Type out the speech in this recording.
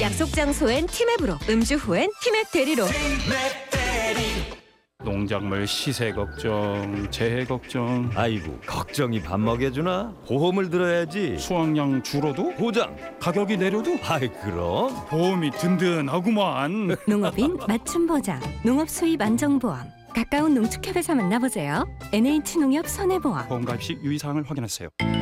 약속 장소엔 티맵으로, 음주 후엔 티맵 대리로. 농작물 시세 걱정, 재해 걱정, 아이고 걱정이 밥 먹여주나? 보험을 들어야지. 수확량 줄어도 보장. 가격이 내려도 아이 그럼. 보험이 든든하구만. 농업인 맞춤 보장, 농업 수입 안정보험. 가까운 농축협에서 만나보세요. NH농협 손해보험. 보험 가입 시 유의사항을 확인하세요.